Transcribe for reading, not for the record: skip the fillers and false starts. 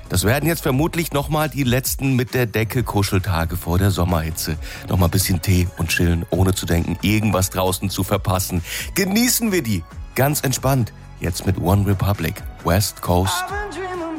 Das werden jetzt vermutlich nochmal die letzten mit der Decke Kuscheltage vor der Sommerhitze. Nochmal ein bisschen Tee und chillen, ohne zu denken, irgendwas draußen zu verpassen. Genießen wir die ganz entspannt. Jetzt mit One Republic, West Coast